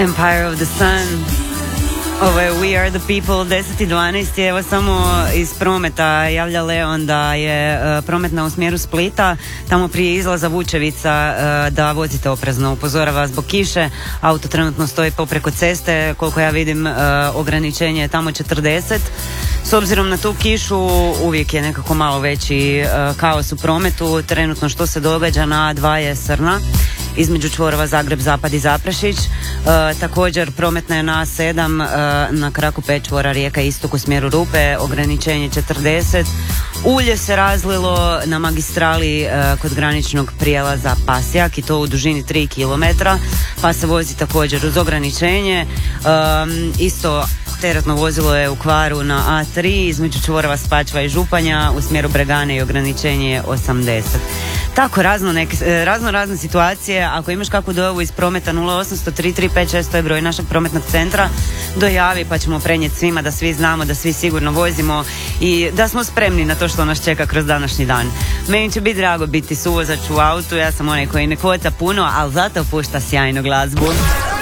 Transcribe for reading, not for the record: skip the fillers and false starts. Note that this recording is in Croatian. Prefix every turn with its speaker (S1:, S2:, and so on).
S1: Empire of the Sun. Ovo je We Are the People, 10:12 je, evo samo iz prometa javlja Leon da je prometna u smjeru Splita, tamo prije izlaza Vučevica, da vozite oprezno, upozorava zbog kiše, auto trenutno stoji popreko ceste, koliko ja vidim ograničenje je tamo 40. S obzirom na tu kišu uvijek je nekako malo veći kaos u prometu, trenutno što se događa na A2 je Srna, između čvorova Zagreb, Zapad i Zaprešić. Također prometna je na A7 na kraku 5 čvora Rijeka Istok u smjeru Rupe, ograničenje 40. Ulje se razlilo na magistrali kod graničnog prijelaza Pasjak i to u dužini 3 km, pa se vozi također uz ograničenje. Isto teretno vozilo je u kvaru na A3 između čvorova Spačva i Županja u smjeru Bregane i ograničenje je 80. Tako, razne situacije. Ako imaš kakvu dojavu iz prometa, 0800 3356, to je broj našeg prometnog centra, dojavi pa ćemo prenijeti svima da svi znamo, da svi sigurno vozimo i da smo spremni na to što nas čeka kroz današnji dan. Meni će biti drago biti suvozač u autu, ja sam onaj koji ne kvota puno, ali zato pušta sjajnu glazbu.